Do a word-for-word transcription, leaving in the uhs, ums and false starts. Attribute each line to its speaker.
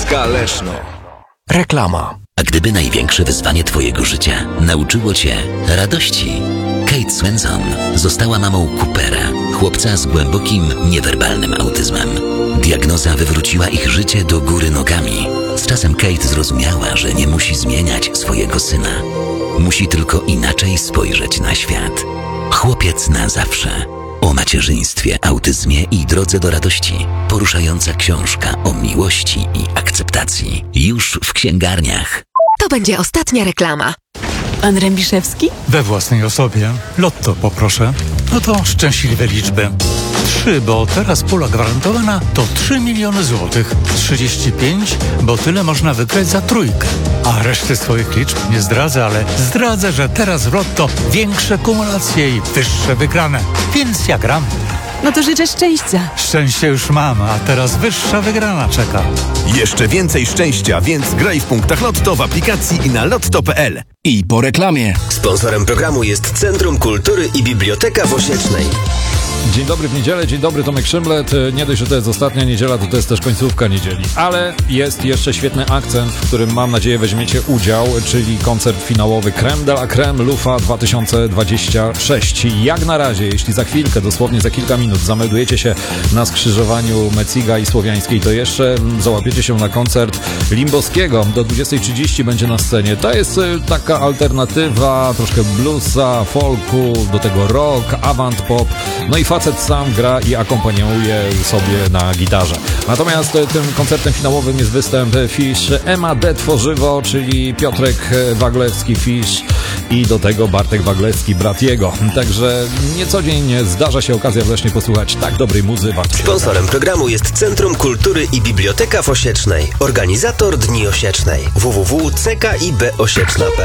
Speaker 1: Śląska Leszno.
Speaker 2: Reklama.
Speaker 3: A gdyby największe wyzwanie twojego życia nauczyło cię radości? Kate Swenson została mamą Coopera, chłopca z głębokim, niewerbalnym autyzmem. Diagnoza wywróciła ich życie do góry nogami. Z czasem Kate zrozumiała, że nie musi zmieniać swojego syna. Musi tylko inaczej spojrzeć na świat. Chłopiec na zawsze. O macierzyństwie, autyzmie i drodze do radości. Poruszająca książka o miłości i akceptacji. Już w księgarniach.
Speaker 4: To będzie ostatnia reklama. Pan Rębiszewski?
Speaker 5: We własnej osobie. Lotto poproszę. No to szczęśliwe liczby. Trzy, bo teraz pula gwarantowana to trzy miliony złotych. Trzydzieści pięć, bo tyle można wygrać za trójkę. A reszty swoich liczb nie zdradzę, ale zdradzę, że teraz w Lotto większe kumulacje i wyższe wygrane. Więc ja gram.
Speaker 4: No to życzę szczęścia.
Speaker 5: Szczęście już mam, a teraz wyższa wygrana czeka.
Speaker 6: Jeszcze więcej szczęścia, więc graj w punktach Lotto w aplikacji i na lotto kropka p l.
Speaker 2: I po reklamie.
Speaker 7: Sponsorem programu jest Centrum Kultury i Biblioteka w Osiecznej.
Speaker 8: Dzień dobry w niedzielę, dzień dobry, Tomek Szymlet. Nie dość, że to jest ostatnia niedziela, to to jest też końcówka niedzieli. Ale jest jeszcze świetny akcent, w którym mam nadzieję weźmiecie udział, czyli koncert finałowy Crème de la Crème Lufa dwa tysiące dwudziesty szósty. Jak na razie, jeśli za chwilkę, dosłownie za kilka minut zameldujecie się na skrzyżowaniu Meciga i Słowiańskiej, to jeszcze załapiecie się na koncert Limbowskiego. Do dwudziestej trzydzieści będzie na scenie. To jest taka alternatywa, troszkę bluesa, folku, do tego rock, avant pop, no i facet sam gra i akompaniuje sobie na gitarze. Natomiast tym koncertem finałowym jest występ Fish M A D Tworzywo, czyli Piotrek Waglewski Fish i do tego Bartek Waglewski, brat jego. Także nie co dzień zdarza się okazja właśnie posłuchać tak dobrej muzy.
Speaker 7: Sponsorem programu jest Centrum Kultury i Biblioteka w Osiecznej. Organizator Dni Osiecznej. w w w kropka c k i b osieczna kropka p